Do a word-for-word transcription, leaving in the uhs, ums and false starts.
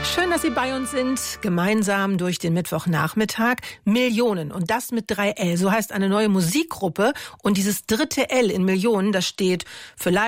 Schön, dass Sie bei uns sind, gemeinsam durch den Mittwochnachmittag. Millionen und das mit drei L, so heißt eine neue Musikgruppe. Und dieses dritte L in Millionen, das steht für